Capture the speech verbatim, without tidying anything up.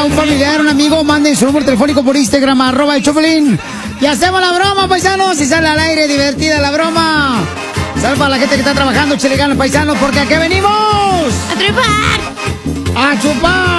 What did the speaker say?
un familiar, un amigo, manden su número telefónico por Instagram, arroba el Choplin. Y hacemos la broma, paisanos. Y sale al aire, divertida la broma. Salva a la gente que está trabajando, chile ganas, paisanos, porque aquí venimos ¡a triunfar! ¡a chupar!